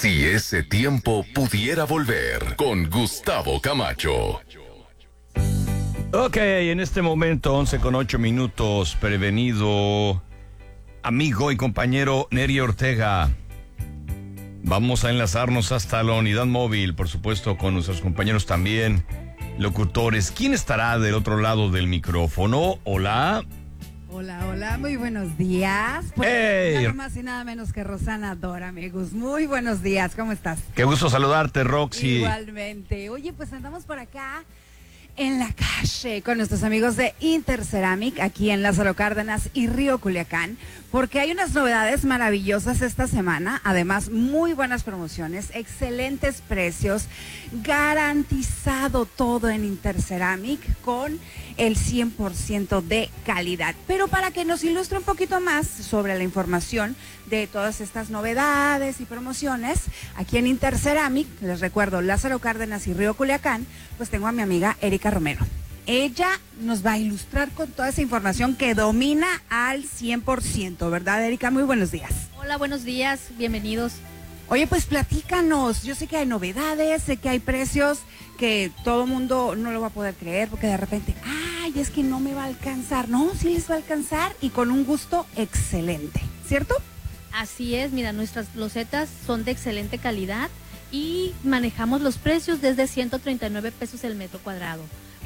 Si ese tiempo pudiera volver, con Gustavo Camacho. Ok, en este momento 11:08, prevenido amigo y compañero Neri Ortega. Vamos a enlazarnos hasta la unidad móvil, por supuesto, con nuestros compañeros también, locutores. ¿Quién estará del otro lado del micrófono? Hola. Hola, muy buenos días. Pues, ¡Hey! nada más y nada menos que Rosana Dora, amigos. Muy buenos días, ¿cómo estás? Qué gusto saludarte, Roxy. Igualmente. Oye, pues andamos por acá en la calle con nuestros amigos de Interceramic, aquí en Lázaro Cárdenas y Río Culiacán, porque hay unas novedades maravillosas esta semana, además muy buenas promociones, excelentes precios, garantizado todo en Interceramic con el 100% de calidad. Pero para que nos ilustre un poquito más sobre la información de todas estas novedades y promociones, aquí en Interceramic, les recuerdo, Lázaro Cárdenas y Río Culiacán, pues tengo a mi amiga Erika Romero. Ella nos va a ilustrar con toda esa información que domina al 100%, ¿verdad, Erika? Muy buenos días. Hola, buenos días, bienvenidos. Oye, pues platícanos, yo sé que hay novedades, sé que hay precios que todo mundo no lo va a poder creer porque de repente, ay, es que no me va a alcanzar. No, sí les va a alcanzar y con un gusto excelente, ¿cierto? Así es, mira, nuestras losetas son de excelente calidad y manejamos los precios desde 139 pesos el metro cuadrado.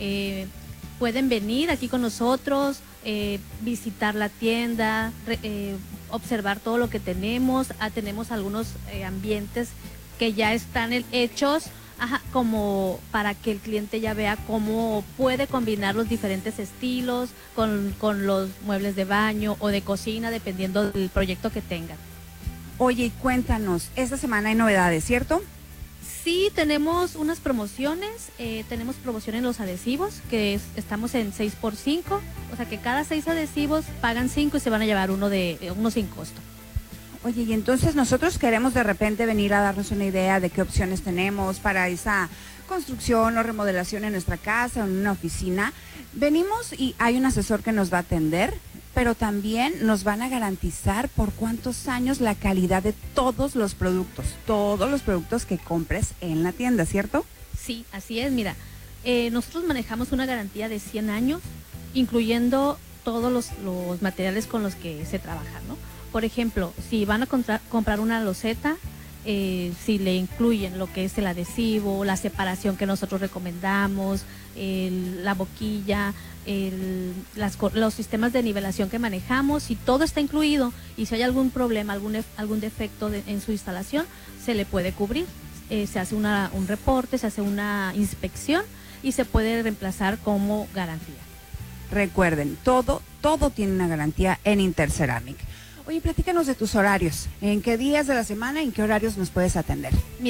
Pueden venir aquí con nosotros, visitar la tienda, observar todo lo que tenemos. Tenemos algunos ambientes que ya están hechos como para que el cliente ya vea cómo puede combinar los diferentes estilos con los muebles de baño o de cocina, dependiendo del proyecto que tengan. Oye, y cuéntanos, esta semana hay novedades, ¿cierto? Sí, tenemos unas promociones, tenemos promoción en los adhesivos, que estamos en 6x5, o sea que cada 6 adhesivos pagan 5 y se van a llevar uno sin costo. Oye, y entonces nosotros queremos de repente venir a darnos una idea de qué opciones tenemos para esa construcción o remodelación en nuestra casa o en una oficina. Venimos y hay un asesor que nos va a atender, pero también nos van a garantizar por cuántos años la calidad de todos los productos que compres en la tienda, ¿cierto? Sí, así es, mira, nosotros manejamos una garantía de 100 años, incluyendo todos los materiales con los que se trabaja, ¿no? Por ejemplo, si van a comprar una loseta, si le incluyen lo que es el adhesivo, la separación que nosotros recomendamos, la boquilla, los sistemas de nivelación que manejamos, si todo está incluido y si hay algún problema, algún defecto en su instalación, se le puede cubrir. Se hace un reporte, se hace una inspección y se puede reemplazar como garantía. Recuerden, todo tiene una garantía en Interceramic. Oye, platícanos de tus horarios. ¿En qué días de la semana, en qué horarios nos puedes atender?